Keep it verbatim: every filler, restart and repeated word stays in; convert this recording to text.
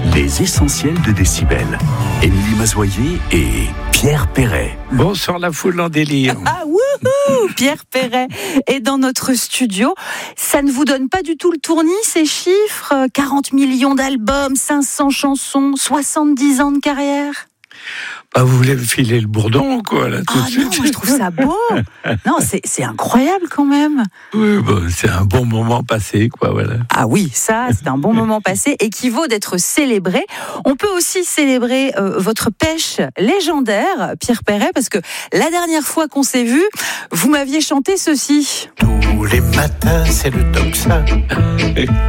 Les essentiels de Décibel. Émilie Mazoyer et Pierre Perret. Bonsoir la foule en délire. Ah wouhou, Pierre Perret est dans notre studio. Ça ne vous donne pas du tout le tournis, ces chiffres? quarante millions d'albums, cinq cents chansons, soixante-dix ans de carrière. Bah, vous voulez me filer le bourdon, quoi, là, tout Ah de non, suite. moi, je trouve ça beau. Non, c'est, c'est incroyable quand même. Oui, bah, c'est un bon moment passé, quoi, voilà. Ah oui, ça, c'est un bon moment passé et qui vaut d'être célébré. On peut aussi célébrer euh, votre pêche légendaire, Pierre Perret, parce que la dernière fois qu'on s'est vu, vous m'aviez chanté ceci. Tous les matins, c'est le tocsin.